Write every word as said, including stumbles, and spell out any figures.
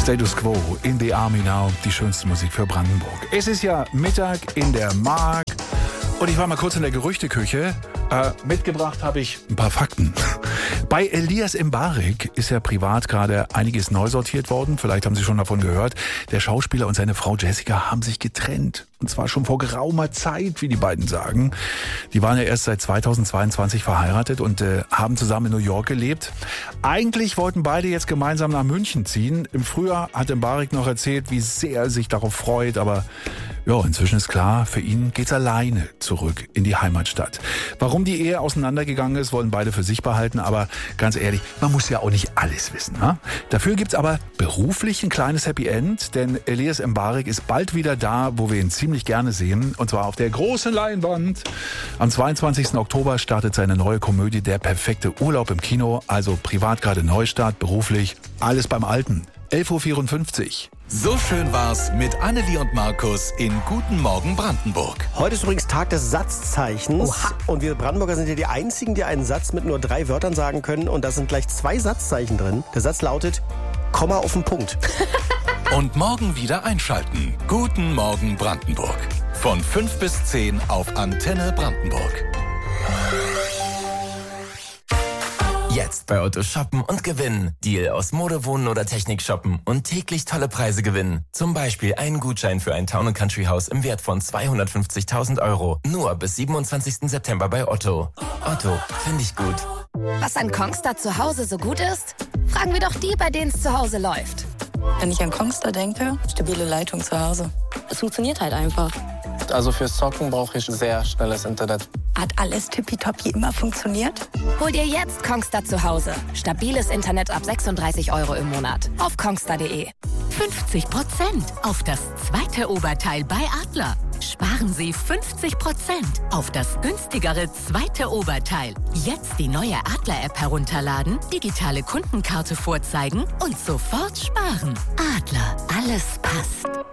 Status Quo, In the Army Now, die schönste Musik für Brandenburg. Es ist ja Mittag in der Mark und ich war mal kurz in der Gerüchteküche. Äh, mitgebracht habe ich ein paar Fakten. Bei Elias Mbarek ist ja privat gerade einiges neu sortiert worden. Vielleicht haben Sie schon davon gehört. Der Schauspieler und seine Frau Jessica haben sich getrennt. Und zwar schon vor geraumer Zeit, wie die beiden sagen. Die waren ja erst seit zweitausendzweiundzwanzig verheiratet und äh, haben zusammen in New York gelebt. Eigentlich wollten beide jetzt gemeinsam nach München ziehen. Im Frühjahr hat Mbarek noch erzählt, wie sehr er sich darauf freut. Aber ja, inzwischen ist klar, für ihn geht's alleine zurück in die Heimatstadt. Warum die Ehe auseinandergegangen ist, wollen beide für sich behalten. Aber ganz ehrlich, man muss ja auch nicht alles wissen. Ne? Dafür gibt's aber beruflich ein kleines Happy End. Denn Elias Mbarek ist bald wieder da, wo wir ihn ziemlich gerne sehen. Und zwar auf der großen Leinwand. Am zweiundzwanzigsten Oktober startet seine neue Komödie Der perfekte Urlaub im Kino. Also privat gerade Neustart, beruflich alles beim Alten. elf Uhr vierundfünfzig. So schön war's mit Annelie und Markus in Guten Morgen Brandenburg. Heute ist übrigens Tag des Satzzeichens. Oha. Und wir Brandenburger sind ja die einzigen, die einen Satz mit nur drei Wörtern sagen können. Und da sind gleich zwei Satzzeichen drin. Der Satz lautet, Komma auf den Punkt. Und morgen wieder einschalten. Guten Morgen Brandenburg. Von fünf bis zehn auf Antenne Brandenburg. Jetzt bei Otto shoppen und gewinnen. Deal aus Mode, Wohnen oder Technik shoppen und täglich tolle Preise gewinnen. Zum Beispiel einen Gutschein für ein Town and Country Haus im Wert von zweihundertfünfzigtausend Euro. Nur bis siebenundzwanzigsten September bei Otto. Otto, finde ich gut. Was an Kongstar zu Hause so gut ist? Fragen wir doch die, bei denen es zu Hause läuft. Wenn ich an Kongstar denke, stabile Leitung zu Hause. Es funktioniert halt einfach. Also fürs Zocken brauche ich sehr schnelles Internet. Hat alles tippitoppi immer funktioniert? Hol dir jetzt Kongstar zu Hause. Stabiles Internet ab sechsunddreißig Euro im Monat. Auf kongstar punkt de. fünfzig Prozent auf das zweite Oberteil bei Adler. Sparen Sie fünfzig Prozent auf das günstigere zweite Oberteil. Jetzt die neue Adler-App herunterladen, digitale Kundenkarte vorzeigen und sofort sparen. Adler, alles passt.